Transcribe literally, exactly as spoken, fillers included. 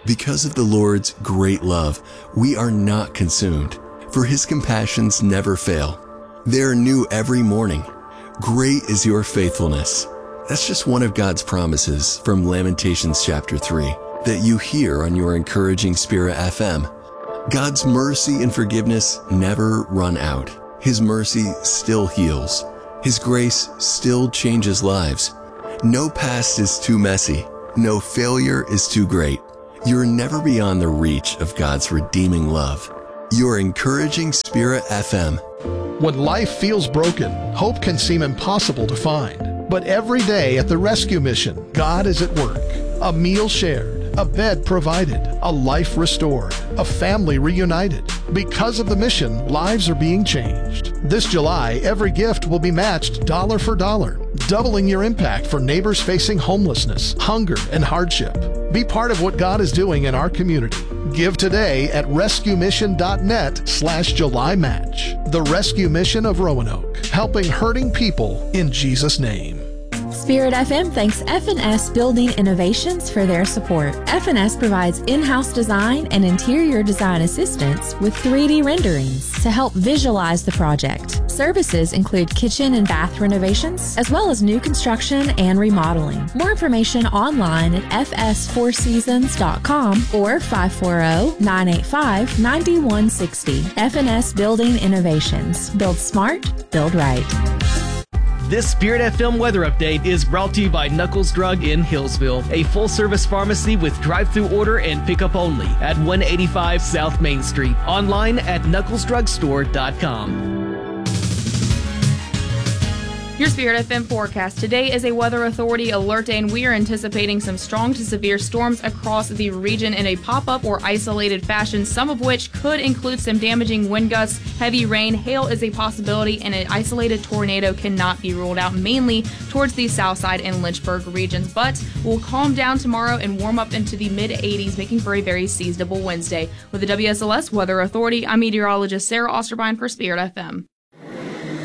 Because of the Lord's great love, we are not consumed, for His compassions never fail. They are new every morning. Great is your faithfulness. That's just one of God's promises from Lamentations chapter three that you hear on your encouraging Spirit F M. God's mercy and forgiveness never run out. His mercy still heals. His grace still changes lives. No past is too messy. No failure is too great. You're never beyond the reach of God's redeeming love. Your encouraging Spirit F M. When life feels broken, hope can seem impossible to find. But every day at the rescue mission, God is at work. A meal shared, a bed provided, a life restored, a family reunited. Because of the mission, lives are being changed. This July, every gift will be matched dollar for dollar, doubling your impact for neighbors facing homelessness, hunger, and hardship. Be part of what God is doing in our community. Give today at rescue mission dot net slash July match. The Rescue Mission of Roanoke, helping hurting people in Jesus' name. Spirit F M thanks F and S Building Innovations for their support. F and S provides in-house design and interior design assistance with three D renderings to help visualize the project. Services include kitchen and bath renovations, as well as new construction and remodeling. More information online at f s four seasons dot com or five four zero, nine eight five, nine one six zero. F and S Building Innovations. Build smart, build right. This Spirit F M weather update is brought to you by Knuckles Drug in Hillsville, a full-service pharmacy with drive-through order and pickup only at one eighty-five South Main Street. Online at knuckles drug store dot com. Your Spirit F M forecast. Today is a Weather Authority alert day, and we are anticipating some strong to severe storms across the region in a pop-up or isolated fashion, some of which could include some damaging wind gusts, heavy rain, hail is a possibility, and an isolated tornado cannot be ruled out, mainly towards the south side and Lynchburg regions. But we'll calm down tomorrow and warm up into the mid eighties, making for a very seasonable Wednesday. With the W S L S Weather Authority, I'm meteorologist Sarah Osterbine for Spirit F M.